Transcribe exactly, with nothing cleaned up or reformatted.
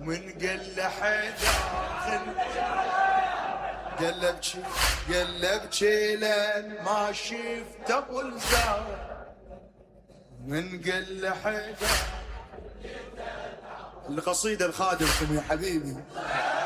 ومن قل حيدر قلبتشي قلبتشي لين ما شفت ابو الزهر من قل حيدر. القصيدة الخادمكم يا حبيبي.